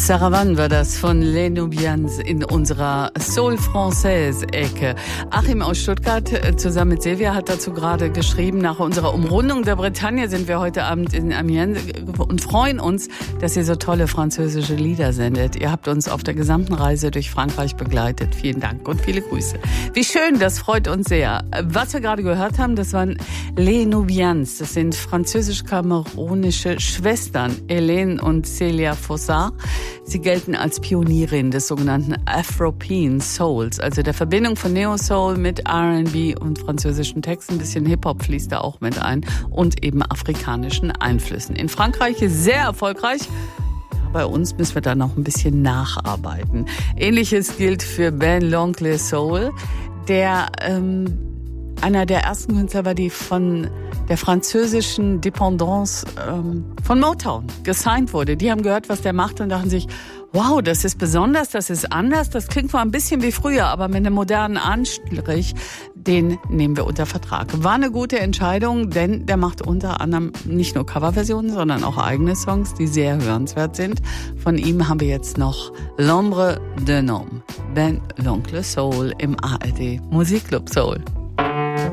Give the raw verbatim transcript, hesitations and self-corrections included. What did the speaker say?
Saravan war das von Les Nubians in unserer Soul-Française-Ecke. Achim aus Stuttgart zusammen mit Silvia hat dazu gerade geschrieben, nach unserer Umrundung der Bretagne sind wir heute Abend in Amiens und freuen uns, dass ihr so tolle französische Lieder sendet. Ihr habt uns auf der gesamten Reise durch Frankreich begleitet. Vielen Dank und viele Grüße. Wie schön, das freut uns sehr. Was wir gerade gehört haben, das waren Les Nubians. Das sind französisch-kamerunische Schwestern, Hélène und Célia Fossard. Sie gelten als Pionierin des sogenannten Afropean Souls, also der Verbindung von Neo-Soul mit R and B und französischen Texten. Ein bisschen Hip-Hop fließt da auch mit ein und eben afrikanischen Einflüssen. In Frankreich sehr erfolgreich. Bei uns müssen wir da noch ein bisschen nacharbeiten. Ähnliches gilt für Ben L'Oncle Soul, der ähm, einer der ersten Künstler war, die von der französischen Dependance ähm, von Motown gesigned wurde. Die haben gehört, was der macht und dachten sich, wow, das ist besonders, das ist anders, das klingt zwar ein bisschen wie früher, aber mit einem modernen Anstrich, den nehmen wir unter Vertrag. War eine gute Entscheidung, denn der macht unter anderem nicht nur Coverversionen, sondern auch eigene Songs, die sehr hörenswert sind. Von ihm haben wir jetzt noch L'Ombre d'un Homme, Ben L'Oncle Soul im A R D Musikclub Soul.